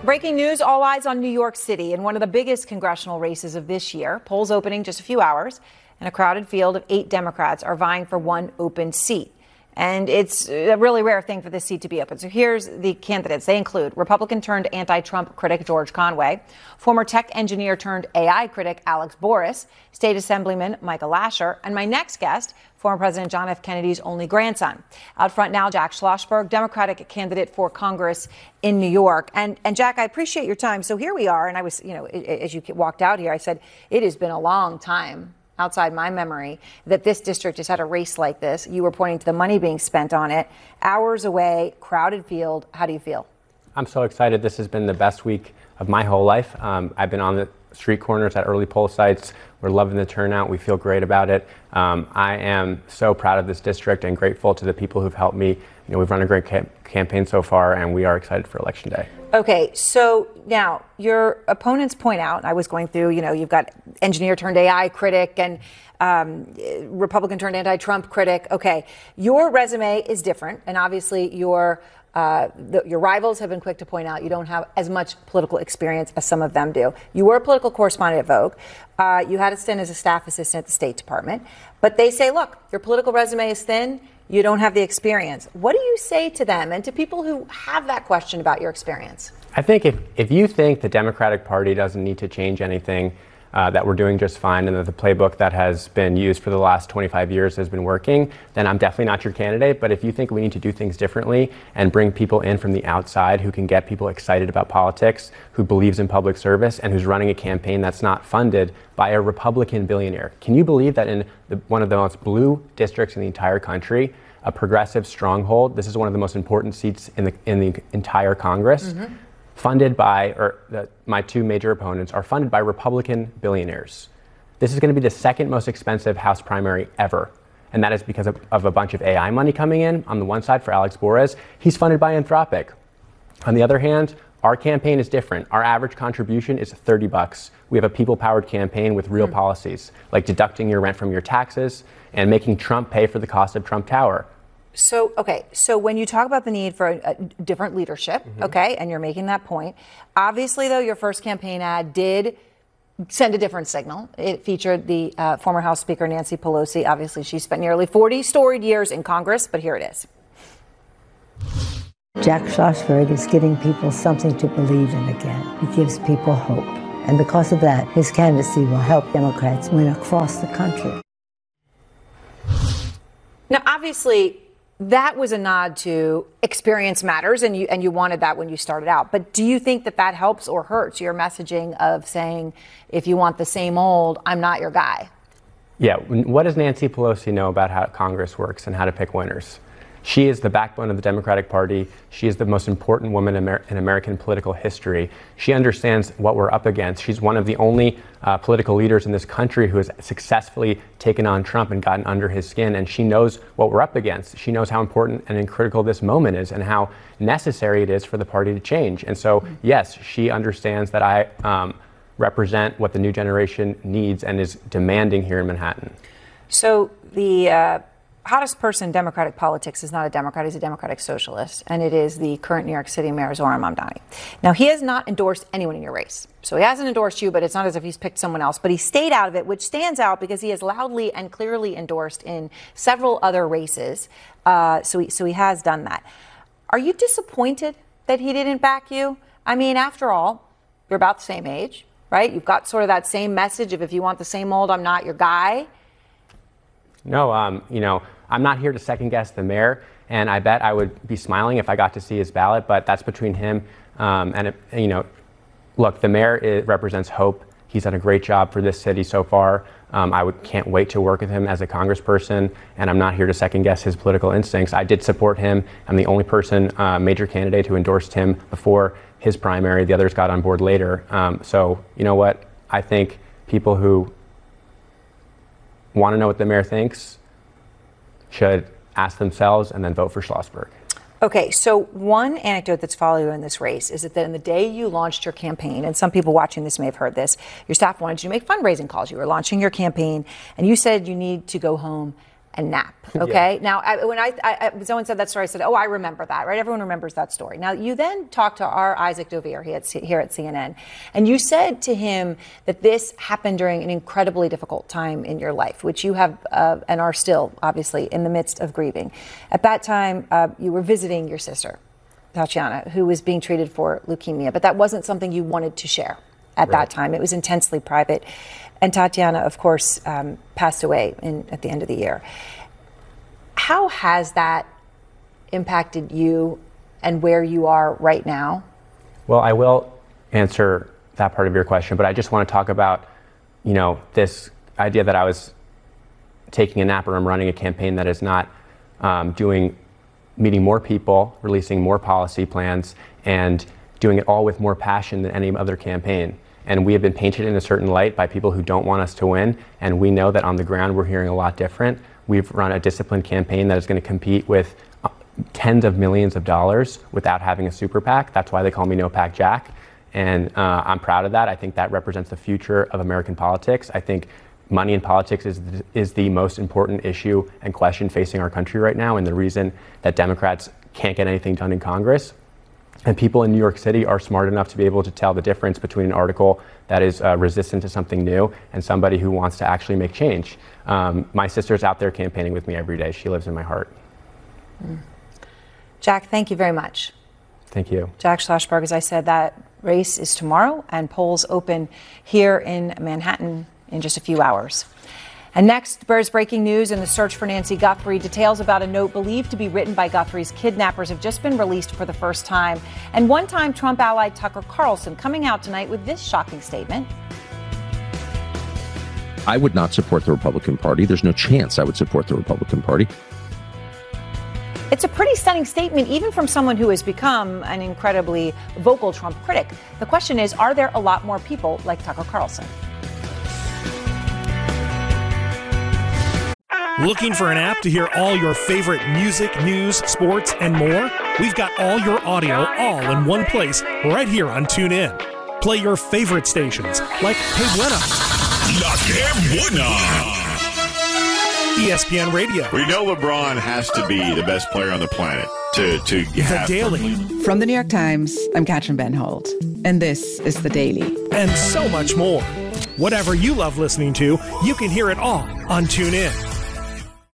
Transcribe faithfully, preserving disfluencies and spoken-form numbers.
Breaking news, all eyes on New York City in one of the biggest congressional races of this year. Polls opening just a few hours, and a crowded field of eight Democrats are vying for one open seat. And it's a really rare thing for this seat to be open. So here's the candidates. They include Republican-turned-anti-Trump critic George Conway, former tech engineer-turned-A I critic Alex Boris, State Assemblyman Michael Lasher, and my next guest, former President John F. Kennedy's only grandson. Out front now, Jack Schlossberg, Democratic candidate for Congress in New York. And, and Jack, I appreciate your time. So here we are. And I was, you know, as you walked out here, I said, it has been a long time outside my memory that this district has had a race like this. You were pointing to the money being spent on it. Hours away, crowded field. How do you feel? I'm so excited. This has been the best week of my whole life. Um, I've been on the street corners at early poll sites. We're loving the turnout. We feel great about it. Um, I am so proud of this district and grateful to the people who've helped me. You know, we've run a great ca- campaign so far, and we are excited for Election Day. Okay, so now your opponents point out, I was going through, you know, you've got engineer turned A I critic and um, Republican turned anti-Trump critic. Okay, your resume is different, and obviously your Uh, the, your rivals have been quick to point out you don't have as much political experience as some of them do. You were a political correspondent at Vogue. Uh, you had a stint as a staff assistant at the State Department. But they say, look, your political resume is thin. You don't have the experience. What do you say to them and to people who have that question about your experience? I think if, if you think the Democratic Party doesn't need to change anything, Uh, that we're doing just fine and that the playbook that has been used for the last twenty-five years has been working, then I'm definitely not your candidate. But if you think we need to do things differently and bring people in from the outside who can get people excited about politics, who believes in public service, and who's running a campaign that's not funded by a Republican billionaire. Can you believe that in the, one of the most blue districts in the entire country, a progressive stronghold, this is one of the most important seats in the, in the entire Congress, mm-hmm. funded by, or the, my two major opponents are funded by Republican billionaires. This is going to be the second most expensive House primary ever. And that is because of, of a bunch of A I money coming in. On the one side for Alex Boris, he's funded by Anthropic. On the other hand, our campaign is different. Our average contribution is thirty bucks. We have a people-powered campaign with real mm. policies, like deducting your rent from your taxes and making Trump pay for the cost of Trump Tower. So, okay, so when you talk about the need for a, a different leadership, mm-hmm. okay, and you're making that point, obviously, though, your first campaign ad did send a different signal. It featured the uh, former House Speaker Nancy Pelosi. Obviously, she spent nearly forty storied years in Congress, but here it is. Jack Schlossberg is giving people something to believe in again. He gives people hope. And because of that, his candidacy will help Democrats win across the country. Now, obviously, that was a nod to experience matters, and you and you wanted that when you started out. But do you think that that helps or hurts your messaging of saying, if you want the same old, I'm not your guy? Yeah. What does Nancy Pelosi know about how Congress works and how to pick winners? She is the backbone of the Democratic Party. She is the most important woman in, Amer- in American political history. She understands what we're up against. She's one of the only uh, political leaders in this country who has successfully taken on Trump and gotten under his skin. And she knows what we're up against. She knows how important and critical this moment is and how necessary it is for the party to change. And so, yes, she understands that I um, represent what the new generation needs and is demanding here in Manhattan. So the uh hottest person in Democratic politics is not a Democrat, he's a Democratic socialist, and it is the current New York City Mayor, Zohran Mamdani. Now, he has not endorsed anyone in your race. So he hasn't endorsed you, but it's not as if he's picked someone else. But he stayed out of it, which stands out because he has loudly and clearly endorsed in several other races. Uh, so, he, so he has done that. Are you disappointed that he didn't back you? I mean, after all, you're about the same age, right? You've got sort of that same message of if you want the same old, I'm not your guy. No, um, you know, I'm not here to second guess the mayor, and I bet I would be smiling if I got to see his ballot, but that's between him um, and, it, you know, look, the mayor is, represents hope. He's done a great job for this city so far. Um, I would, can't wait to work with him as a congressperson, and I'm not here to second guess his political instincts. I did support him. I'm the only person, uh, major candidate who endorsed him before his primary. The others got on board later. Um, so, you know what? I think people who want to know what the mayor thinks should ask themselves and then vote for Schlossberg. Okay, so one anecdote that's following you in this race is that in the day you launched your campaign, and some people watching this may have heard this, your staff wanted you to make fundraising calls. You were launching your campaign, and you said you need to go home and nap. Okay. Yeah. Now, I, when I, I someone said that story, I said, "Oh, I remember that." Right? Everyone remembers that story. Now, you then talked to our Isaac Dovere here at, here at C N N, and you said to him that this happened during an incredibly difficult time in your life, which you have uh, and are still, obviously, in the midst of grieving. At that time, uh, you were visiting your sister, Tatiana, who was being treated for leukemia, but that wasn't something you wanted to share at right. that time. It was intensely private. And Tatiana, of course, um, passed away in, at the end of the year. How has that impacted you and where you are right now? Well, I will answer that part of your question, but I just want to talk about, you know, this idea that I was taking a nap or I'm running a campaign that is not um, doing, meeting more people, releasing more policy plans, and doing it all with more passion than any other campaign. And we have been painted in a certain light by people who don't want us to win, and we know that on the ground we're hearing a lot different. We've run a disciplined campaign that is going to compete with tens of millions of dollars without having a super PAC. That's why they call me No PAC Jack. And uh, I'm proud of that. I think that represents the future of American politics. I think money in politics is the, is the most important issue and question facing our country right now, and the reason that Democrats can't get anything done in Congress. And people in New York City are smart enough to be able to tell the difference between an article that is uh, resistant to something new and somebody who wants to actually make change. Um, my sister's out there campaigning with me every day. She lives in my heart. Mm. Jack, thank you very much. Thank you. Jack Schlossberg, as I said, that race is tomorrow, and polls open here in Manhattan in just a few hours. And next, there's breaking news in the search for Nancy Guthrie. Details about a note believed to be written by Guthrie's kidnappers have just been released for the first time. And one-time Trump ally Tucker Carlson coming out tonight with this shocking statement. I would not support the Republican Party. There's no chance I would support the Republican Party. It's a pretty stunning statement, even from someone who has become an incredibly vocal Trump critic. The question is, are there a lot more people like Tucker Carlson? Looking for an app to hear all your favorite music, news, sports, and more? We've got all your audio all in one place right here on TuneIn. Play your favorite stations like Que Buena, La Que Buena, E S P N Radio. We know LeBron has to be the best player on the planet to, to The have Daily. From the New York Times, I'm Katrin Ben Holt, and this is The Daily. And so much more. Whatever you love listening to, you can hear it all on TuneIn.